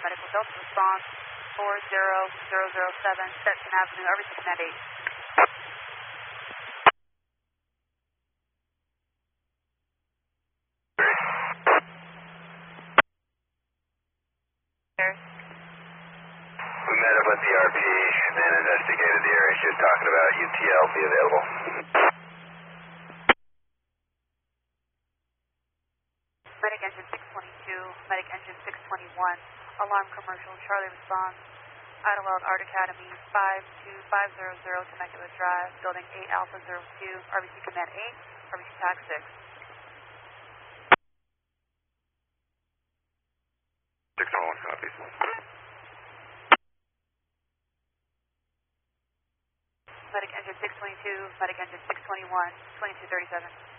Medical Delta response 40007, Stetson Avenue, RBC Command 8. We met up with the RP and investigated the area she was talking about. UTL be available. Medic engine 622, medic engine 621, alarm commercial, Charlie response, Idlewild Art Academy 52500 Temecula Drive, building 8 Alpha 02, RBC Command 8, RBC TAC 6. 611 copies. Medic engine 622, medic engine 621, 2237.